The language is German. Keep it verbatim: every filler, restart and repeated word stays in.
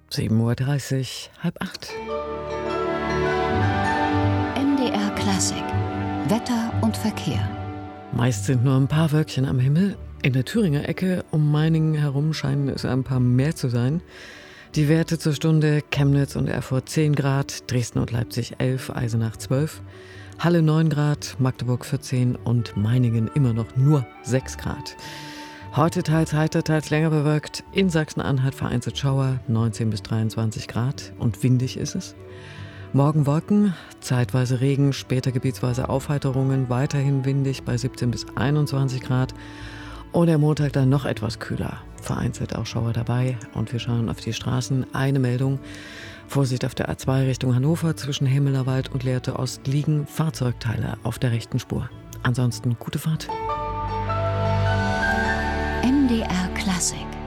sieben Uhr dreißig, halb acht. M D R Klassik. Wetter und Verkehr. Meist sind nur ein paar Wölkchen am Himmel. In der Thüringer Ecke um Meiningen herum scheinen es ein paar mehr zu sein. Die Werte zur Stunde: Chemnitz und Erfurt zehn Grad, Dresden und Leipzig elf, Eisenach zwölf, Halle neun Grad, Magdeburg vierzehn und Meiningen immer noch nur sechs Grad. Heute teils heiter, teils länger bewölkt. In Sachsen-Anhalt vereinzelt Schauer, neunzehn bis dreiundzwanzig Grad und windig ist es. Morgen Wolken, zeitweise Regen, später gebietsweise Aufheiterungen, weiterhin windig bei siebzehn bis einundzwanzig Grad. Und der Montag dann noch etwas kühler, vereinzelt auch Schauer dabei. Und wir schauen auf die Straßen. Eine Meldung: Vorsicht auf der A zwei Richtung Hannover, zwischen Hemmelerwald und Lehrte Ost liegen Fahrzeugteile auf der rechten Spur. Ansonsten gute Fahrt. M D R Klassik.